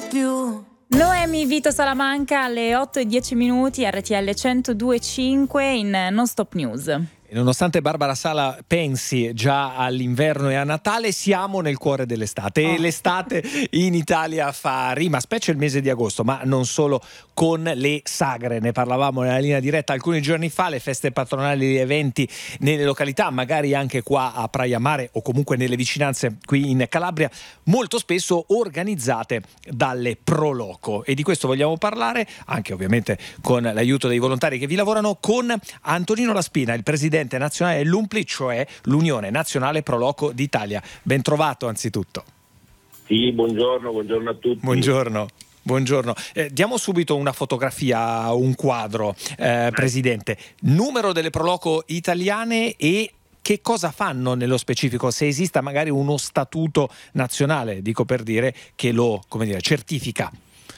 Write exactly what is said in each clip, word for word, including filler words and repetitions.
più. Noemi Vito Salamanca alle otto e dieci minuti, R T L centodue e cinque in Non Stop News. E nonostante Barbara Sala pensi già all'inverno e a Natale, siamo nel cuore dell'estate. Oh. E l'estate in Italia fa rima, specie il mese di agosto, ma non solo, con le sagre. Ne parlavamo nella linea diretta alcuni giorni fa, le feste patronali e gli eventi nelle località, magari anche qua a Praia Mare o comunque nelle vicinanze qui in Calabria, molto spesso organizzate dalle Pro Loco. E di questo vogliamo parlare, anche ovviamente con l'aiuto dei volontari che vi lavorano, con Antonino Laspina, il presidente nazionale dell'U N P L I, cioè l'Unione Nazionale Pro Loco d'Italia. Ben trovato anzitutto. Sì, buongiorno, buongiorno a tutti. Buongiorno. Buongiorno, eh, diamo subito una fotografia, un quadro, eh, Presidente. Numero delle Pro Loco italiane e che cosa fanno nello specifico, se esista magari uno statuto nazionale, dico per dire, che lo, come dire, certifica.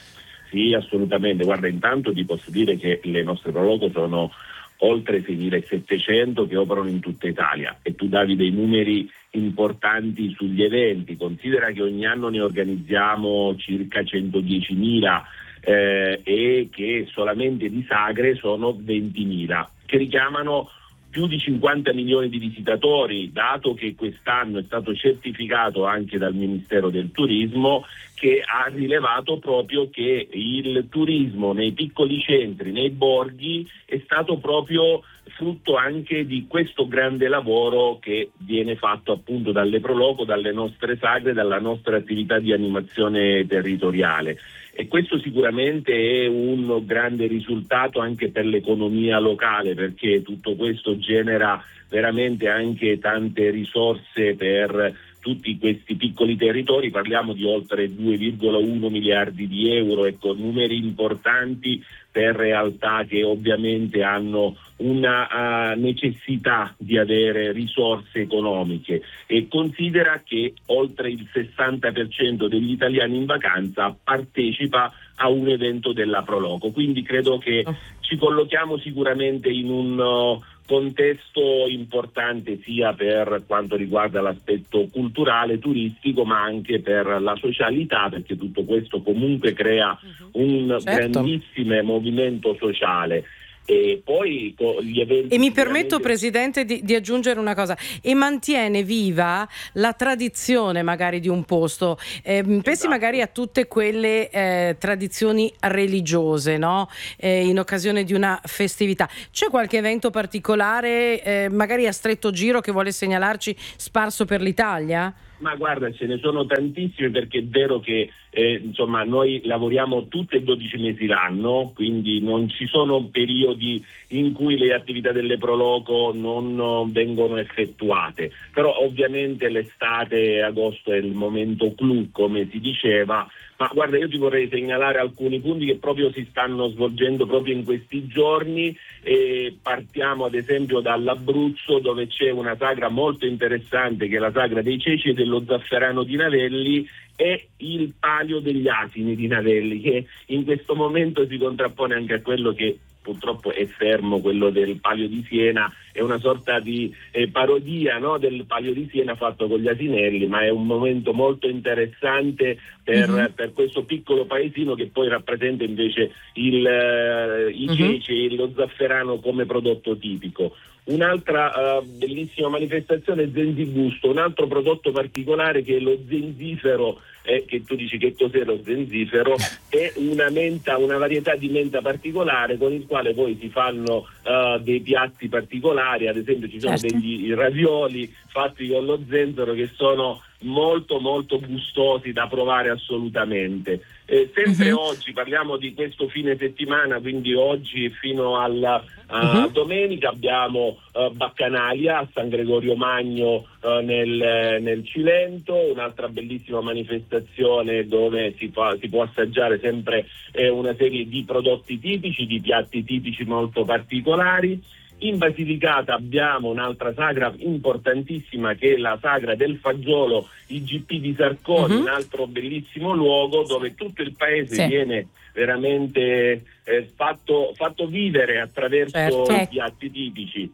Sì, assolutamente. Guarda, intanto ti posso dire che le nostre Pro Loco sono oltre seimilasettecento che operano in tutta Italia, e tu davi dei numeri importanti sugli eventi. Considera che ogni anno ne organizziamo circa centodiecimila eh, e che solamente di sagre sono ventimila, che richiamano più di cinquanta milioni di visitatori, dato che quest'anno è stato certificato anche dal Ministero del Turismo, che ha rilevato proprio che il turismo nei piccoli centri, nei borghi, è stato proprio frutto anche di questo grande lavoro che viene fatto appunto dalle Pro Loco, dalle nostre sagre, dalla nostra attività di animazione territoriale. E questo sicuramente è un grande risultato anche per l'economia locale, perché tutto questo genera veramente anche tante risorse per tutti questi piccoli territori. Parliamo di oltre due virgola uno miliardi di euro, ecco, numeri importanti per realtà che ovviamente hanno una uh, necessità di avere risorse economiche. E considera che oltre il sessanta per cento degli italiani in vacanza partecipa a un evento della Pro Loco, quindi credo che ci collochiamo sicuramente in un uh, contesto importante sia per quanto riguarda l'aspetto culturale, turistico, ma anche per la socialità, perché tutto questo comunque crea un certo. grandissimo movimento sociale. E poi gli eventi. E mi permetto, Presidente, di, di aggiungere una cosa: e mantiene viva la tradizione magari di un posto. Eh, pensi Esatto. magari a tutte quelle eh, tradizioni religiose, no? Eh, in occasione di una festività. C'è qualche evento particolare, eh, magari a stretto giro, che vuole segnalarci, sparso per l'Italia? Ma guarda, ce ne sono tantissime, perché è vero che eh, insomma noi lavoriamo tutti e dodici mesi l'anno, quindi non ci sono periodi in cui le attività delle Pro Loco non vengono effettuate, però ovviamente l'estate, agosto è il momento clou, come si diceva. Ma guarda, io ti vorrei segnalare alcuni punti che proprio si stanno svolgendo proprio in questi giorni. E partiamo ad esempio dall'Abruzzo, dove c'è una sagra molto interessante, che è la sagra dei ceci e dello zafferano di Navelli, e il palio degli asini di Navelli, che in questo momento si contrappone anche a quello che purtroppo è fermo, quello del Palio di Siena. È una sorta di eh, parodia, no, del Palio di Siena fatto con gli asinelli, ma è un momento molto interessante per, mm-hmm. per questo piccolo paesino, che poi rappresenta invece il, uh, i mm-hmm. ceci e lo zafferano come prodotto tipico. Un'altra uh, bellissima manifestazione è Zenzigusto, un altro prodotto particolare che è lo zenzifero, eh, che tu dici che cos'è lo zenzifero, è una menta, una varietà di menta particolare con il quale poi si fanno uh, dei piatti particolari. Ad esempio ci sono certo. degli ravioli fatti con lo zenzero che sono molto molto gustosi, da provare assolutamente. Eh, sempre uh-huh. oggi parliamo di questo fine settimana, quindi oggi fino alla uh, uh-huh. domenica abbiamo uh, Baccanalia a San Gregorio Magno uh, nel, nel Cilento, un'altra bellissima manifestazione dove si, fa, si può assaggiare sempre eh, una serie di prodotti tipici, di piatti tipici molto particolari. In Basilicata abbiamo un'altra sagra importantissima, che è la sagra del fagiolo I G P di Sarconi, uh-huh. un altro bellissimo luogo dove tutto il paese sì. viene veramente eh, fatto, fatto vivere attraverso certo. i piatti tipici.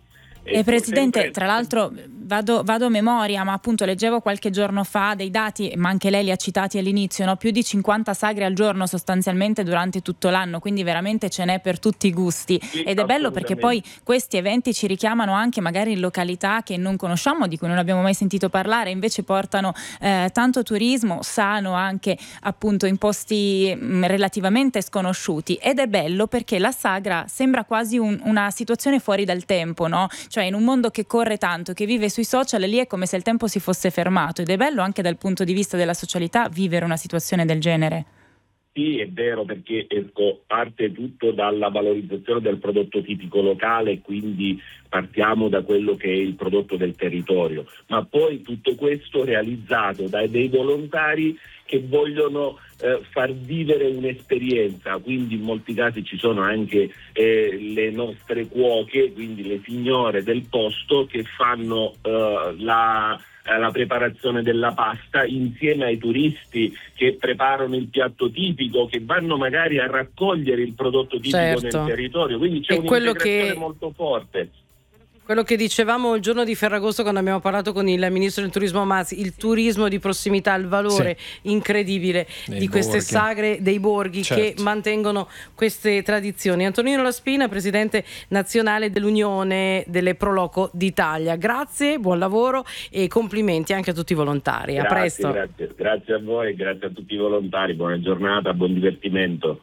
E Presidente, sempre... tra l'altro vado, vado a memoria, ma appunto leggevo qualche giorno fa dei dati, ma anche lei li ha citati all'inizio, no? Più di cinquanta sagre al giorno sostanzialmente durante tutto l'anno, quindi veramente ce n'è per tutti i gusti. Sì, ed è bello perché poi questi eventi ci richiamano anche magari in località che non conosciamo, di cui non abbiamo mai sentito parlare, invece portano eh, tanto turismo sano anche appunto in posti mh, relativamente sconosciuti. Ed è bello perché la sagra sembra quasi un, una situazione fuori dal tempo, no? Cioè in un mondo che corre tanto, che vive sui social, lì è come se il tempo si fosse fermato, ed è bello anche dal punto di vista della socialità vivere una situazione del genere. Sì, è vero, perché ecco, parte tutto dalla valorizzazione del prodotto tipico locale, quindi partiamo da quello che è il prodotto del territorio, ma poi tutto questo realizzato da dei volontari che vogliono eh, far vivere un'esperienza, quindi in molti casi ci sono anche eh, le nostre cuoche, quindi le signore del posto che fanno eh, la... la preparazione della pasta insieme ai turisti che preparano il piatto tipico, che vanno magari a raccogliere il prodotto tipico certo. nel territorio, quindi c'è e un'integrazione che... molto forte. Quello che dicevamo il giorno di Ferragosto quando abbiamo parlato con il ministro del turismo Mazzi, il turismo di prossimità, il valore sì. incredibile dei di queste borghi. sagre dei borghi certo. che mantengono queste tradizioni. Antonino Laspina, presidente nazionale dell'Unione delle Proloco d'Italia. Grazie, buon lavoro e complimenti anche a tutti i volontari. Grazie, a presto. Grazie, grazie a voi, grazie a tutti i volontari, buona giornata, buon divertimento.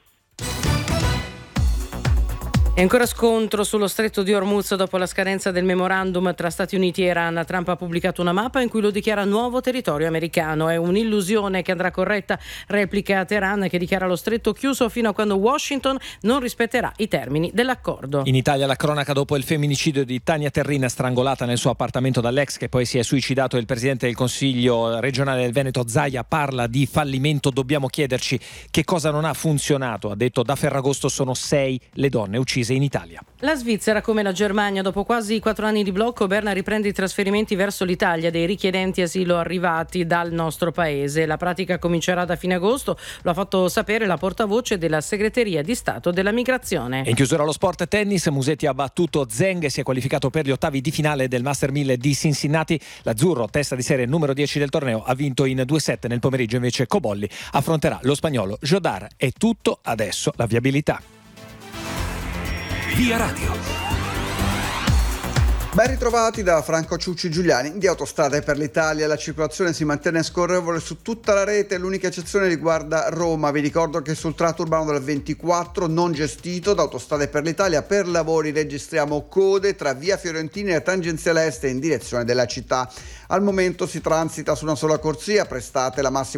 E ancora scontro sullo stretto di Hormuz dopo la scadenza del memorandum tra Stati Uniti e Iran. Trump ha pubblicato una mappa in cui lo dichiara nuovo territorio americano. È un'illusione che andrà corretta, replica Teheran, che dichiara lo stretto chiuso fino a quando Washington non rispetterà i termini dell'accordo. In Italia la cronaca dopo il femminicidio di Tania Terrina, strangolata nel suo appartamento dall'ex che poi si è suicidato. Il presidente del Consiglio regionale del Veneto Zaia parla di fallimento. Dobbiamo chiederci che cosa non ha funzionato. Ha detto: da Ferragosto sono sei le donne uccise in Italia. La Svizzera, come la Germania, dopo quasi quattro anni di blocco, Berna riprende i trasferimenti verso l'Italia dei richiedenti asilo arrivati dal nostro paese. La pratica comincerà da fine agosto, lo ha fatto sapere la portavoce della Segreteria di Stato della Migrazione. E in chiusura allo sport tennis, Musetti ha battuto Zeng e si è qualificato per gli ottavi di finale del Master mille di Cincinnati. L'azzurro, testa di serie numero dieci del torneo, ha vinto in due set. Nel pomeriggio invece Cobolli affronterà lo spagnolo Jodar. È tutto, adesso la viabilità. Via Radio. Ben ritrovati da Franco Ciucci Giuliani. Di Autostrade per l'Italia la circolazione si mantiene scorrevole su tutta la rete, l'unica eccezione riguarda Roma. Vi ricordo che sul tratto urbano del ventiquattro non gestito da Autostrade per l'Italia per lavori registriamo code tra via Fiorentina e tangenziale est in direzione della città. Al momento si transita su una sola corsia, prestate la massima